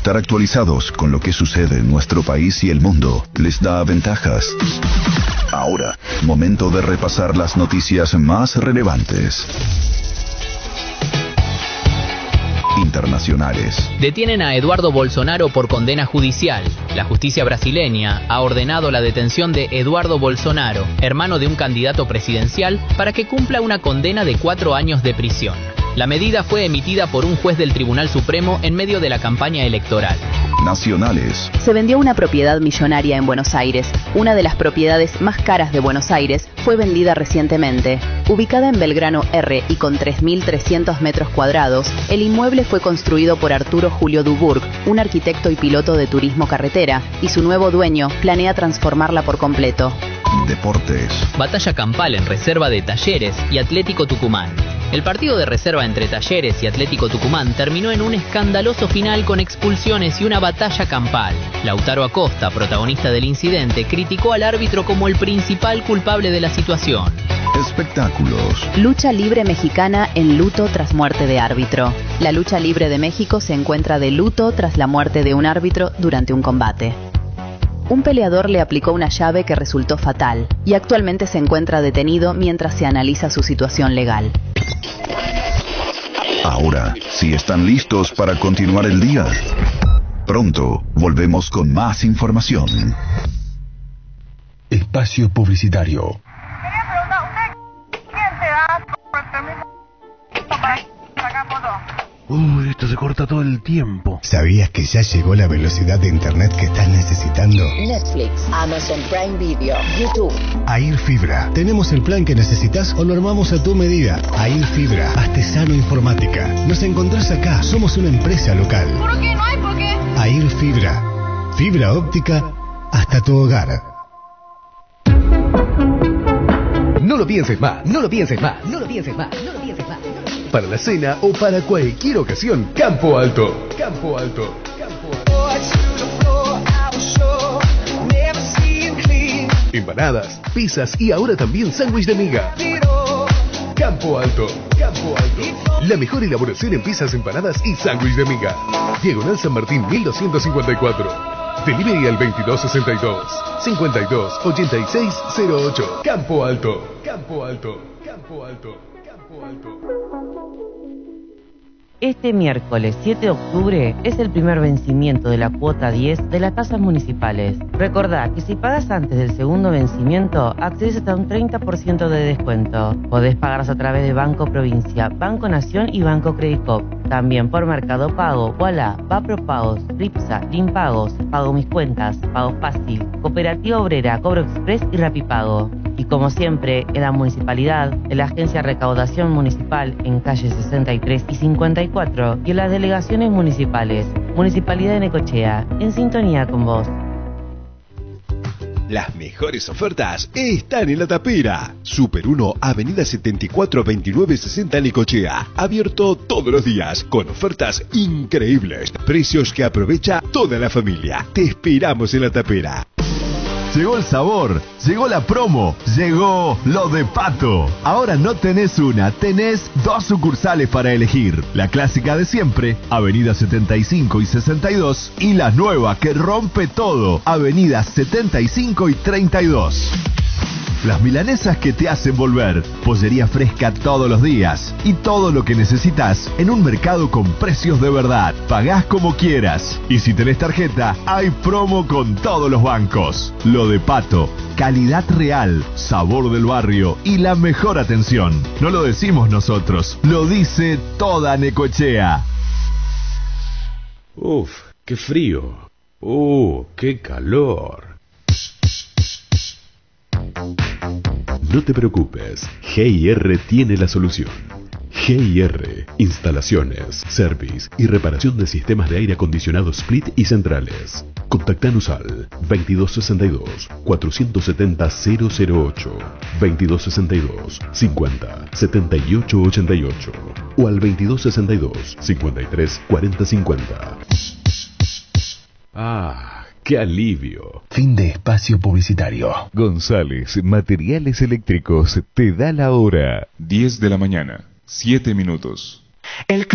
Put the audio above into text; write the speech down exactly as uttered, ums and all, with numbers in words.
Estar actualizados con lo que sucede en nuestro país y el mundo les da ventajas. Ahora, momento de repasar las noticias más relevantes. Internacionales. Detienen a Eduardo Bolsonaro por condena judicial. La justicia brasileña ha ordenado la detención de Eduardo Bolsonaro, hermano de un candidato presidencial, para que cumpla una condena de cuatro años de prisión. La medida fue emitida por un juez del Tribunal Supremo en medio de la campaña electoral. Nacionales. Se vendió una propiedad millonaria en Buenos Aires. Una de las propiedades más caras de Buenos Aires fue vendida recientemente. Ubicada en Belgrano R y con tres mil trescientos metros cuadrados, el inmueble fue construido por Arturo Julio Dubourg, un arquitecto y piloto de turismo carretera, y su nuevo dueño planea transformarla por completo. Deportes. Batalla campal en reserva de Talleres y Atlético Tucumán. El partido de reserva entre Talleres y Atlético Tucumán terminó en un escandaloso final con expulsiones y una batalla campal. Lautaro Acosta, protagonista del incidente, criticó al árbitro como el principal culpable de la situación. Espectáculos. Lucha libre mexicana en luto tras muerte de árbitro. La lucha libre de México se encuentra de luto tras la muerte de un árbitro durante un combate. Un peleador le aplicó una llave que resultó fatal y actualmente se encuentra detenido mientras se analiza su situación legal. Ahora, si están listos para continuar el día, pronto volvemos con más información. Espacio publicitario. Uy, esto se corta todo el tiempo. ¿Sabías que ya llegó la velocidad de internet que estás necesitando? Netflix, Amazon Prime Video, YouTube. Air Fibra. Tenemos el plan que necesitas o lo armamos a tu medida. Air Fibra, Artesano Informática. Nos encontrás acá. Somos una empresa local. ¿Por qué? No hay por qué. Air Fibra. Fibra óptica hasta tu hogar. No lo pienses más, no lo pienses más, no lo pienses más, no lo pienses más. Para la cena o para cualquier ocasión, Campo Alto. Campo Alto. Campo Alto. Empanadas, pizzas y ahora también sándwich de miga. Campo Alto. Campo Alto. La mejor elaboración en pizzas, empanadas y sándwich de miga. Diagonal San Martín mil doscientos cincuenta y cuatro. Delivery al veintidós sesenta y dos, cincuenta y dos, ochenta y seis cero ocho. Campo Alto. Campo Alto. Campo Alto. Campo Alto. Este miércoles siete de octubre es el primer vencimiento de la cuota diez de las tasas municipales. Recordá que si pagas antes del segundo vencimiento, accedes hasta un treinta por ciento de descuento. Podés pagarlas a través de Banco Provincia, Banco Nación y Banco Credicop. También por Mercado Pago, Walla, Vapropagos, Ripsa, Limpagos, Pago Mis Cuentas, Pago Fácil, Cooperativa Obrera, Cobro Express y Rapipago. Y como siempre, en la municipalidad, en la Agencia de Recaudación Municipal en calle sesenta y tres y cincuenta y cuatro y en las delegaciones municipales. Municipalidad de Necochea, en sintonía con vos. Las mejores ofertas están en La Tapera. Super uno, Avenida setenta y cuatro veintinueve sesenta Necochea. Abierto todos los días con ofertas increíbles. Precios que aprovecha toda la familia. Te esperamos en La Tapera. Llegó el sabor, llegó la promo, llegó lo de Pato. Ahora no tenés una, tenés dos sucursales para elegir. La clásica de siempre, Avenida setenta y cinco y sesenta y dos, y la nueva que rompe todo, Avenida setenta y cinco y treinta y dos. Las milanesas que te hacen volver, pollería fresca todos los días y todo lo que necesitas en un mercado con precios de verdad. Pagás como quieras y si tenés tarjeta, hay promo con todos los bancos. Lo de Pato, calidad real, sabor del barrio y la mejor atención. No lo decimos nosotros, lo dice toda Necochea. Uf, qué frío. Uh, qué calor. No te preocupes, G I R tiene la solución. G I R, instalaciones, service y reparación de sistemas de aire acondicionado split y centrales. Contactanos al veintidós sesenta y dos, cuatrocientos setenta, cero cero ocho, veintidós sesenta y dos, cincuenta, setenta y ocho ochenta y ocho o al veintidós sesenta y dos, cincuenta y tres, cuarenta cincuenta. Ah, ¡qué alivio! Fin de espacio publicitario. González Materiales Eléctricos te da la hora. diez de la mañana, siete minutos. El